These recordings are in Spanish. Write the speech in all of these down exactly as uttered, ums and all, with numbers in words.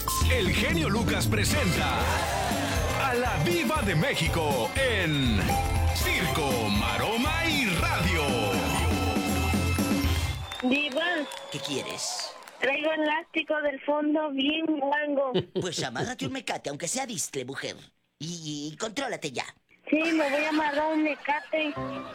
El genio Lucas presenta a la Diva de México en Circo, Maroma y Radio. Diva, ¿Qué quieres? traigo elástico del fondo bien guango. Pues amárrate un mecate, aunque sea distre, mujer. Y, y contrólate ya. Sí, me voy a amarrar un mecate.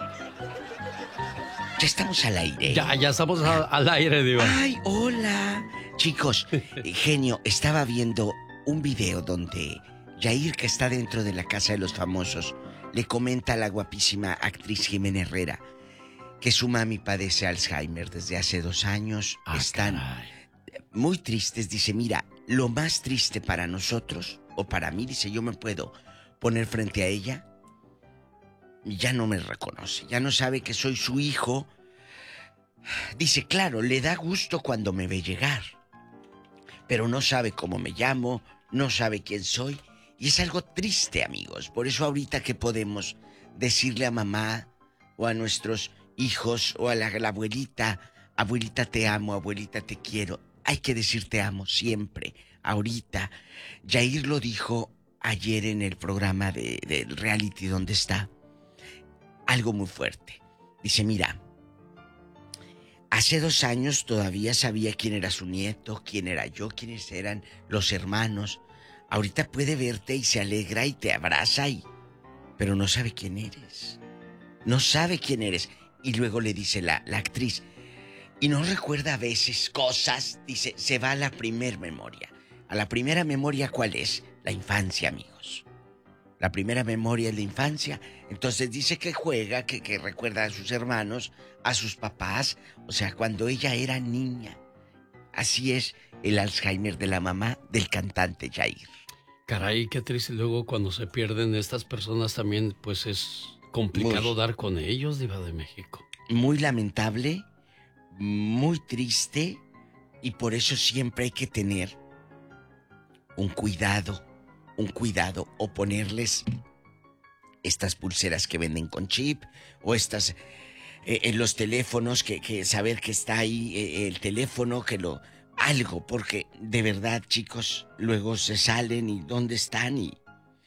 Ya estamos al aire. Ya, ya estamos a- al aire, Diva. Ay, hola. Chicos, genio, estaba viendo un video donde Yair, que está dentro de la casa de los famosos, le comenta a la guapísima actriz Jimena Herrera que su mami padece Alzheimer desde hace dos años. Ah, Están caray. muy tristes. Dice, mira, lo más triste para nosotros, o para mí, dice, yo me puedo poner frente a ella y ya no me reconoce, ya no sabe que soy su hijo. Dice, claro, le da gusto cuando me ve llegar, pero no sabe cómo me llamo, no sabe quién soy. Y es algo triste, amigos. Por eso ahorita que podemos decirle a mamá o a nuestros hijos o a la, a la abuelita, abuelita te amo, abuelita te quiero, hay que decir te amo siempre, ahorita. Yair lo dijo ayer en el programa de, del reality donde está. Algo muy fuerte. Dice, mira, hace dos años todavía sabía quién era su nieto, quién era yo, quiénes eran los hermanos. Ahorita puede verte y se alegra y te abraza y... pero no sabe quién eres. No sabe quién eres. Y luego le dice la, la actriz, y no recuerda a veces cosas. Dice, se va a la primer memoria. ¿A la primera memoria cuál es? La infancia, amigos. La primera memoria es la infancia. Entonces dice que juega, que, que recuerda a sus hermanos, a sus papás. O sea, cuando ella era niña. Así es el Alzheimer de la mamá del cantante Yair. Caray, qué triste. Luego cuando se pierden estas personas también, pues es complicado Muy, dar con ellos, Diva de México. muy lamentable, muy triste. Y por eso siempre hay que tener un cuidado, un cuidado. O ponerles estas pulseras que venden con chip, o estas eh, en los teléfonos, que, que saber que está ahí eh, el teléfono, que lo... algo, porque de verdad, chicos, luego se salen y dónde están y...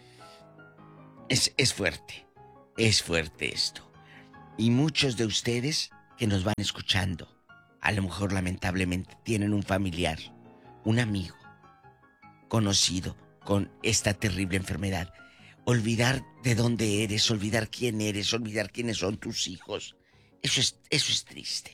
Es, es fuerte, es fuerte esto. Y muchos de ustedes que nos van escuchando, a lo mejor lamentablemente tienen un familiar, un amigo, conocido con esta terrible enfermedad. Olvidar de dónde eres, olvidar quién eres, olvidar quiénes son tus hijos. Eso es, eso es triste.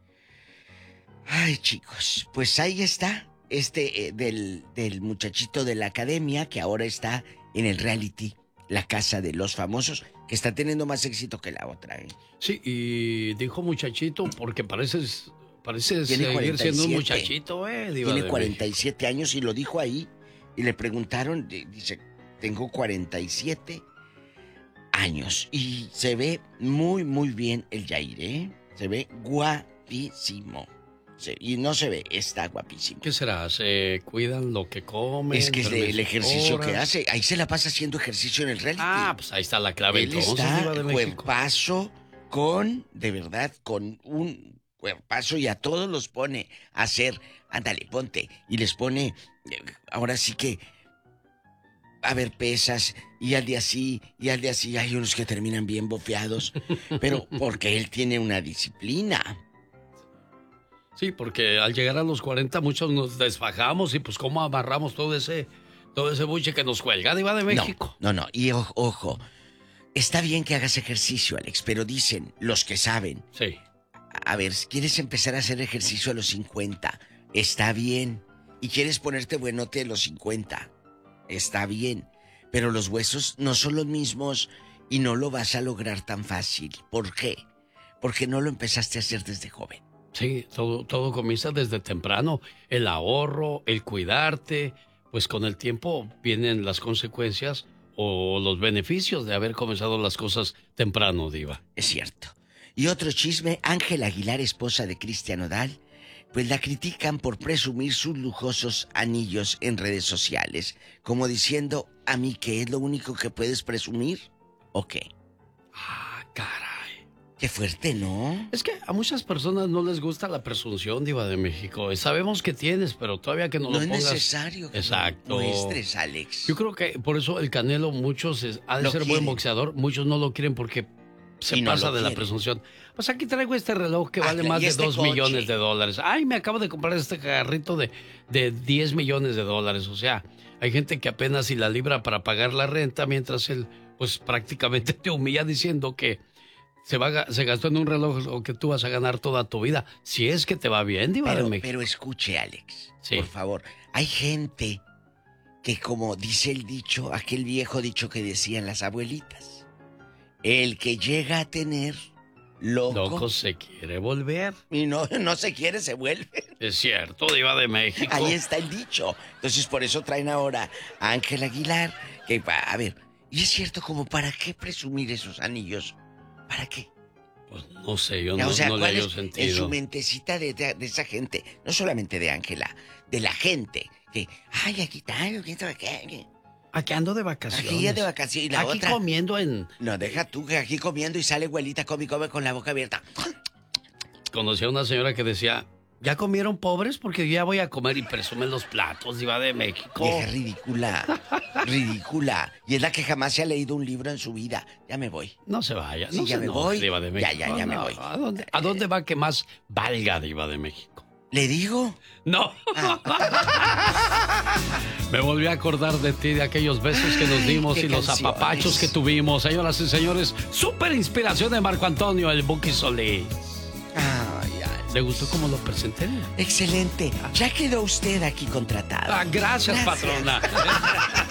Ay, chicos, pues ahí está, este eh, del, del muchachito de la academia que ahora está en el reality, La Casa de los Famosos, que está teniendo más éxito que la otra, ¿eh? Sí, y dijo muchachito porque pareces, pareces Tiene seguir cuarenta y siendo un siete. muchachito, eh, Diva Tiene de cuarenta y México. siete años y lo dijo ahí. Y le preguntaron, di- dice, tengo cuarenta y siete años. Y se ve muy, muy bien el Yair, ¿eh? Se ve guapísimo. Sí, y no se ve, está guapísimo. ¿Qué será? ¿Se cuidan lo que comen? Es que es duermen el sus ejercicio que horas? hace. Ahí se la pasa haciendo ejercicio en el reality. Ah, pues ahí está la clave Él entonces, está Diva de México. cuerpazo con, de verdad, con un cuerpazo, y a todos los pone a hacer, ándale, ponte, y les pone, eh, ahora sí que, a ver, pesas, y al día sí, y al día sí, hay unos que terminan bien bofeados, pero porque él tiene una disciplina. Sí, porque al llegar a los cuarenta muchos nos desfajamos y pues cómo amarramos todo ese, todo ese buche que nos cuelga, Diva de México. No, no, no, y ojo, ojo, está bien que hagas ejercicio, Alex, pero dicen los que saben, Sí. a ver, si quieres empezar a hacer ejercicio a los cincuenta, está bien. Y quieres ponerte buenote a los cincuenta, está bien. Pero los huesos no son los mismos y no lo vas a lograr tan fácil. ¿Por qué? Porque no lo empezaste a hacer desde joven. Sí, todo, todo comienza desde temprano. El ahorro, el cuidarte, pues con el tiempo vienen las consecuencias o los beneficios de haber comenzado las cosas temprano, Diva. Es cierto. Y otro chisme, Ángela Aguilar, esposa de Cristian Nodal, pues la critican por presumir sus lujosos anillos en redes sociales, como diciendo, ¿a mí qué es lo único que puedes presumir? ¿O qué? Ah, caray. Qué fuerte, ¿no? Es que a muchas personas no les gusta la presunción, Diva de México. Sabemos que tienes, pero todavía que no, no lo pongas... No es necesario que Exacto. muestres, Alex. Yo creo que por eso el Canelo, muchos, es, ha de lo ser quieren. buen boxeador, muchos no lo quieren porque se no pasa de quieren. la presunción. Pues aquí traigo este reloj que vale ah, más de este dos coche. millones de dólares. Ay, me acabo de comprar este carrito de, de diez millones de dólares. O sea, hay gente que apenas si la libra para pagar la renta, mientras él, pues prácticamente te humilla diciendo que se, va, se gastó en un reloj o que tú vas a ganar toda tu vida. Si es que te va bien, Diva pero, de México. Pero escuche, Alex, sí. por favor. Hay gente que, como dice el dicho, aquel viejo dicho que decían las abuelitas, el que llega a tener loco, loco se quiere volver. Y no, no se quiere, se vuelve. Es cierto, Diva de México. Ahí está el dicho. Entonces, por eso traen ahora a Ángel Aguilar. Que, a ver, ¿y es cierto como para qué presumir esos anillos? ¿Para qué? Pues no sé, yo Ya, no, o sea, no le ¿cuál hallo es sentido. en su mentecita de, de, de esa gente? No solamente de Ángela, de la gente. Que, ay, aquí está, ¿quién sabe qué? Aquí ando de vacaciones. Aquí ya de vacaciones. Y la aquí otra, comiendo en... No, deja tú que aquí comiendo y sale abuelita, come y come con la boca abierta. Conocí a una señora que decía, ¿ya comieron pobres? Porque yo ya voy a comer y presumen los platos, Diva de México. Vieja ridícula, ridícula. Y es la que jamás se ha leído un libro en su vida. Ya me voy. No se vaya, Sí, no ya se me enoje, voy. Diva de México. Ya, ya, ya no, me voy. ¿A dónde, ¿A dónde va que más valga, Diva de México? ¿Le digo? No. Ah. Me volví a acordar de ti, de aquellos besos que nos Ay, dimos qué y los canciones. apapachos que tuvimos. Señoras y señores, súper inspiración de Marco Antonio, el Buki Solís. Ay, ay. ¿Le gustó cómo lo presenté? Excelente. Ya quedó usted aquí contratado. Ah, gracias, Gracias. patrona.